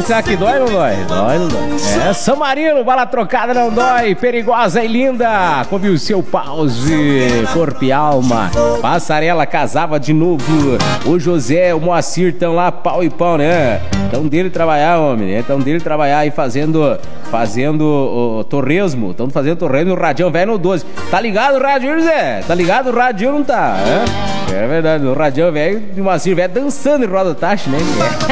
será que dói ou não dói? Dói, não dói. É, São Marino, bala trocada não dói, perigosa e linda, come o seu pause, corpo e alma. Passarela casava de novo, o José, o Moacir estão lá pau e pau, né? Estão dele trabalhar, homem, né? Estão dele trabalhar aí fazendo o torresmo, estão fazendo torresmo no Radião Velho no 12. Tá ligado o rádio, José? Tá ligado o rádio, não tá? É verdade, o Radião Velho de Moacir velho dançando em roda taxa, né?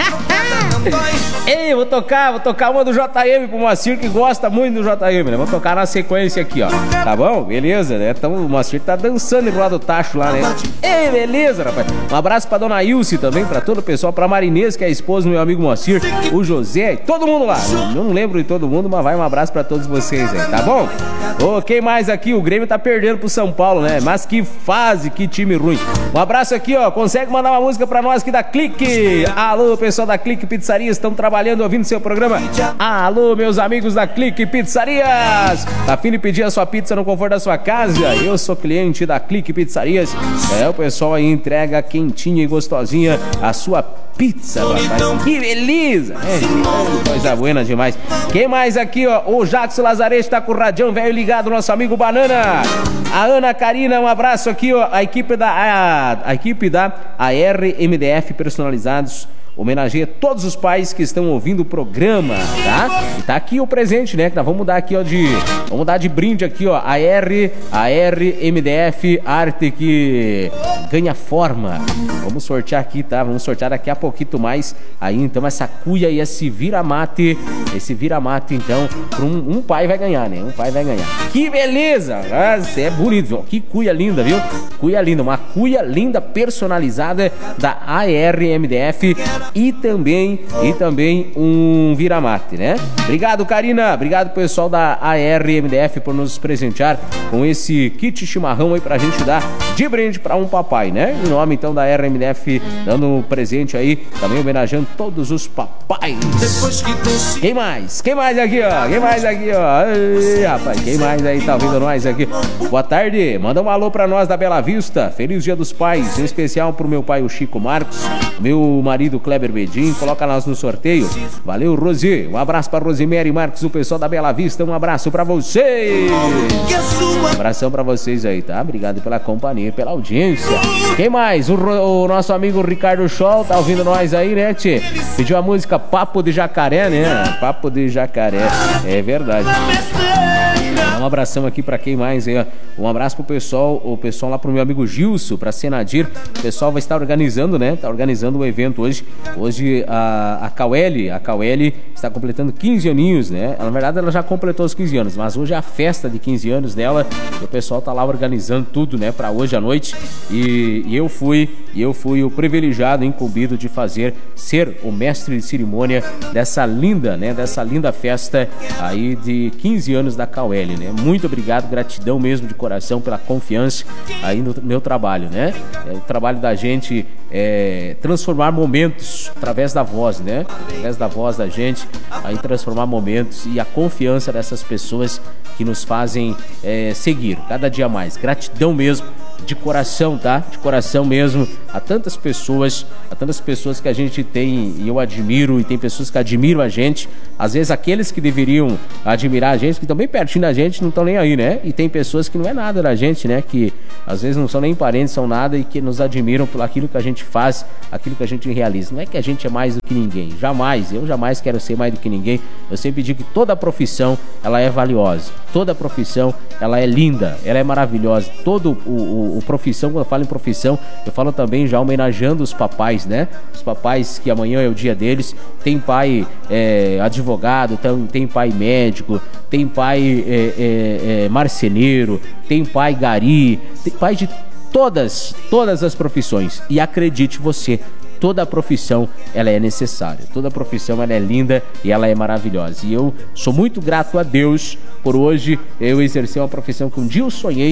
Ei, vou tocar uma do JM pro Moacir, que gosta muito do JM, né? Vou tocar na sequência aqui, ó. Tá bom? Beleza, né? Então o Moacir tá dançando em roda tacho lá, né? Ei, beleza, rapaz. Um abraço pra dona Ilse também, pra todo o pessoal, pra Marinês, que é a esposa do meu amigo Moacir, o José, todo mundo lá. Não lembro de todo mundo, mas vai um abraço pra todos vocês aí, tá bom? Ô, quem mais aqui? O Grêmio tá perdendo pro São Paulo, né? Mas que fase, que time ruim. Um abraço aqui, ó. Consegue mandar uma música pra nós aqui da Clique? Alô, pessoal da Clique Pizzarias, estão trabalhando, ouvindo seu programa. Alô, meus amigos da Clique Pizzarias. Tá afim de pedir a sua pizza no conforto da sua casa? Eu sou cliente da Clique Pizzarias. O pessoal aí entrega quentinha e gostosinha a sua pizza, rapaz. Que beleza! Coisa buena demais. Quem mais aqui, ó? O Jackson Lazarete tá com o Radião Velho ligado, nosso amigo Banana. A Ana Karina, um abraço aqui, ó. A equipe da ARMDF Personalizados homenageia todos os pais que estão ouvindo o programa, tá? E tá aqui o presente, né? Que nós vamos dar aqui, ó, vamos dar de brinde aqui, ó, a RMDF Arte que ganha forma. Vamos sortear aqui, tá? Vamos sortear daqui a pouquinho mais aí, então, essa cuia e esse vira-mate, então, um pai vai ganhar, né? Um pai vai ganhar. Que beleza! Nossa, é bonito, viu? Que cuia linda, viu? Cuia linda, uma cuia linda personalizada da ARMDF e também um vira-mate, né? Obrigado, Karina. Obrigado, pessoal da ARMDF, por nos presentear com esse kit chimarrão aí pra gente dar de brinde pra um papai, né? Em nome, então, da ARMDF, dando um presente aí, também homenageando todos os papais. Quem mais? Quem mais aqui, ó? Ei, rapaz, quem mais aí tá ouvindo nós aqui? Boa tarde. Manda um alô pra nós da Bela Vista. Feliz Dia dos Pais, em especial pro meu pai, o Chico Marcos, meu marido, Kleber Bedin, coloca nós no sorteio. Valeu, Rosi. Um abraço pra Rosemary Marques, o pessoal da Bela Vista. Um abraço pra vocês. Um abração pra vocês aí, tá? Obrigado pela companhia, pela audiência. Quem mais? O nosso amigo Ricardo Scholl tá ouvindo nós aí, né, tchê? Pediu a música Papo de Jacaré, né? Papo de Jacaré. É verdade. Um abração aqui pra quem mais aí, ó. Um abraço pro pessoal, o pessoal lá pro meu amigo Gilson, pra Senadir. O pessoal vai estar organizando, né? Tá organizando um evento hoje. Hoje a Caueli está completando 15 aninhos, né? Na verdade ela já completou os 15 anos, mas hoje é a festa de 15 anos dela. E o pessoal tá lá organizando tudo, né? Pra hoje à noite. E eu fui o privilegiado, incumbido de ser o mestre de cerimônia dessa linda, né? Dessa linda festa aí de 15 anos da Caueli, né? Muito obrigado, gratidão mesmo de coração pela confiança aí no meu trabalho, né? O trabalho da gente é transformar momentos através da voz, né? Através da voz da gente, aí transformar momentos e a confiança dessas pessoas que nos fazem seguir cada dia mais. Gratidão mesmo, de coração, tá? De coração mesmo, a tantas pessoas que a gente tem e eu admiro, e tem pessoas que admiram a gente. Às vezes aqueles que deveriam admirar a gente, que estão bem pertinho da gente, não estão nem aí, né? E tem pessoas que não é nada da gente, né? Que às vezes não são nem parentes, são nada, e que nos admiram por aquilo que a gente faz, aquilo que a gente realiza. Não é que a gente é mais do que ninguém, jamais, eu jamais quero ser mais do que ninguém. Eu sempre digo que toda profissão, ela é valiosa, toda profissão, ela é linda, ela é maravilhosa. Todo o profissão, quando eu falo em profissão, eu falo também já homenageando os papais, né? Os papais que amanhã é o dia deles. Tem pai advogado, tem pai médico, tem pai marceneiro, tem pai gari, tem pai de todas as profissões. E acredite você, toda profissão ela é necessária, toda profissão ela é linda e ela é maravilhosa. E eu sou muito grato a Deus por hoje eu exercer uma profissão que um dia eu sonhei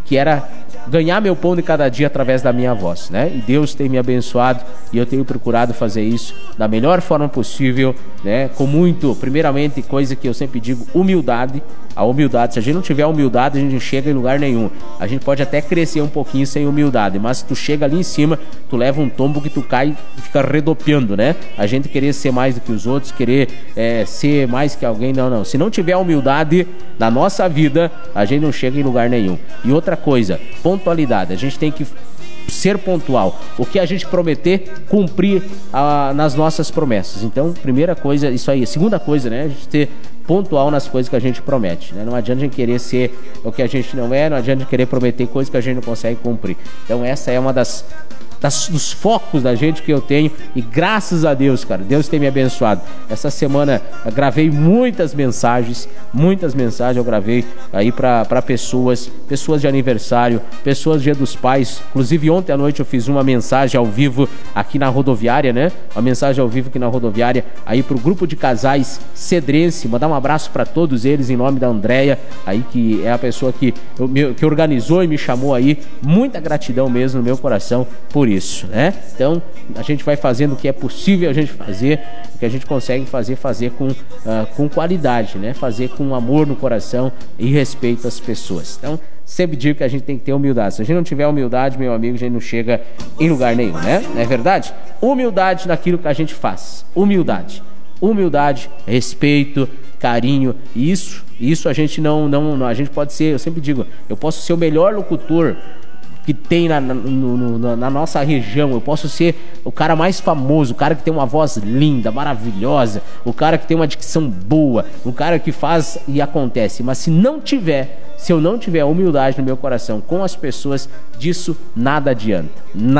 que era ganhar meu pão de cada dia através da minha voz, né? E Deus tem me abençoado e eu tenho procurado fazer isso da melhor forma possível, né? Com muito, primeiramente, coisa que eu sempre digo, humildade. A humildade, se a gente não tiver humildade, a gente não chega em lugar nenhum. A gente pode até crescer um pouquinho sem humildade, mas se tu chega ali em cima, tu leva um tombo que tu cai e fica redopiando, né? A gente querer ser mais do que os outros, querer ser mais que alguém, não. Se não tiver humildade na nossa vida, a gente não chega em lugar nenhum. E outra coisa, pontualidade. A gente tem que ser pontual. O que a gente prometer, cumprir nas nossas promessas. Então, primeira coisa, isso aí. Segunda coisa, né? A gente ter pontual nas coisas que a gente promete, né? Não adianta a gente querer ser o que a gente não é, não adianta a gente querer prometer coisas que a gente não consegue cumprir. Então essa é uma dos focos da gente que eu tenho e graças a Deus, cara, Deus tem me abençoado. Essa semana eu gravei muitas mensagens eu gravei aí pra pessoas de aniversário, pessoas Dia dos Pais. Inclusive ontem à noite eu fiz uma mensagem ao vivo aqui na rodoviária, né? Uma mensagem ao vivo aqui na rodoviária aí pro grupo de casais cedrense. Mandar um abraço para todos eles em nome da Andréia, aí que é a pessoa que organizou e me chamou aí. Muita gratidão mesmo no meu coração por isso, né? Então a gente vai fazendo o que é possível a gente fazer, o que a gente consegue fazer com qualidade, né? Fazer com amor no coração e respeito às pessoas. Então sempre digo que a gente tem que ter humildade. Se a gente não tiver humildade, meu amigo, a gente não chega em lugar nenhum, né? Não é verdade? Humildade naquilo que a gente faz. Humildade, respeito, carinho. Isso a gente não a gente pode ser, eu sempre digo, eu posso ser o melhor locutor que tem na nossa região, eu posso ser o cara mais famoso, o cara que tem uma voz linda, maravilhosa, o cara que tem uma dicção boa, o cara que faz e acontece, mas se eu não tiver humildade no meu coração com as pessoas, disso nada adianta.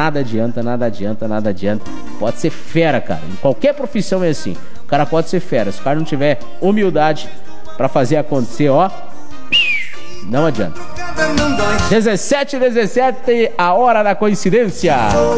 Pode ser fera, cara, em qualquer profissão é assim, o cara pode ser fera, se o cara não tiver humildade pra fazer acontecer, ó, não adianta. 17h17, a hora da coincidência.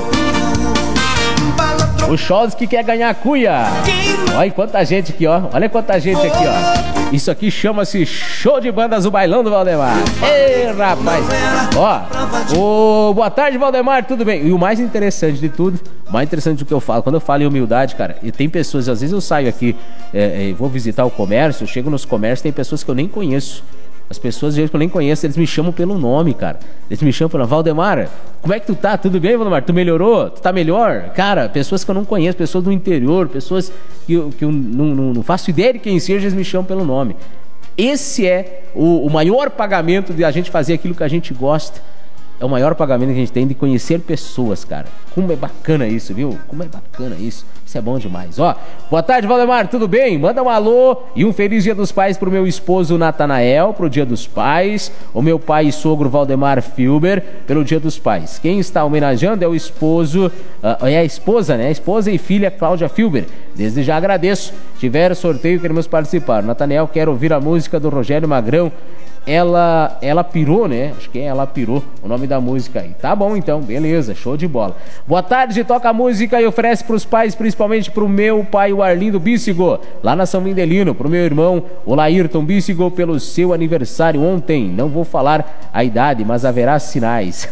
O Cholsky quer ganhar a cuia. Olha quanta gente aqui, ó. Olha quanta gente aqui, ó. Isso aqui chama-se Show de Bandas, o Bailão do Valdemar. Ei, rapaz. Ó, boa tarde, Valdemar, tudo bem? E o mais interessante de tudo, mais interessante do que eu falo, quando eu falo em humildade, cara, e tem pessoas, às vezes eu saio aqui, vou visitar o comércio, eu chego nos comércios, tem pessoas que eu nem conheço. As pessoas, gente que eu nem conheço, eles me chamam pelo nome, cara. Eles me chamam pelo nome. Valdemar, como é que tu tá? Tudo bem, Valdemar? Tu melhorou? Tu tá melhor? Cara, pessoas que eu não conheço, pessoas do interior, pessoas que eu não faço ideia de quem seja, eles me chamam pelo nome. Esse é o maior pagamento de a gente fazer aquilo que a gente gosta. É o maior pagamento que a gente tem de conhecer pessoas, cara. Como é bacana isso, viu? Como é bacana isso. Isso é bom demais. Ó, boa tarde, Valdemar, tudo bem? Manda um alô e um feliz Dia dos Pais pro meu esposo Natanael, pro Dia dos Pais. O meu pai e sogro Valdemar Filber, pelo Dia dos Pais. Quem está homenageando é o esposo, é a esposa, né? A esposa e filha Cláudia Filber. Desde já agradeço. Tiver sorteio, queremos participar. Natanael quer ouvir a música do Rogério Magrão. Ela pirou, né? Acho que ela pirou o nome da música aí. Tá bom então, beleza, show de bola. Boa tarde, toca a música e oferece pros pais, principalmente pro meu pai, o Arlindo Bícigo, lá na São Mindelino, pro meu irmão, o Laírton Bícigo, pelo seu aniversário ontem. Não vou falar a idade, mas haverá sinais.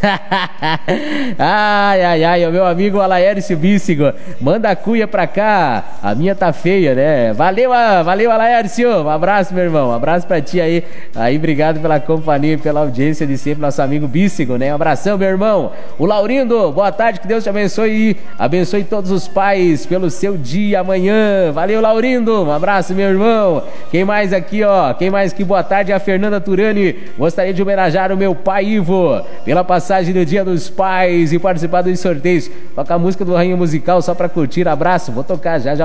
Ai, o meu amigo Alaércio Bícigo, manda a cuia pra cá, a minha tá feia, né? Valeu, Alaércio, um abraço, meu irmão, um abraço pra ti aí, obrigado pela companhia e pela audiência de sempre, nosso amigo Bícigo, né? Um abração, meu irmão. O Laurindo, boa tarde, que Deus te abençoe e abençoe todos os pais pelo seu dia amanhã. Valeu, Laurindo, um abraço, meu irmão. Quem mais aqui, ó? Quem mais que boa tarde? A Fernanda Turani. Gostaria de homenagear o meu pai Ivo pela passagem do Dia dos Pais e participar dos sorteios. Toca a música do Rainha Musical só pra curtir. Abraço, vou tocar já.